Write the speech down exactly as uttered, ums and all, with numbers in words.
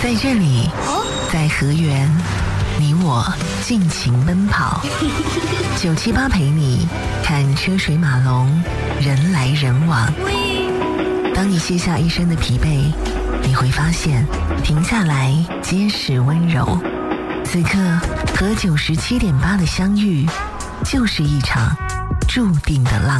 在这里，在河源，你我尽情奔跑。九七八陪你看车水马龙，人来人往。当你卸下一身的疲惫，你会发现停下来皆是温柔。此刻和九十七点八的相遇，就是一场注定的浪。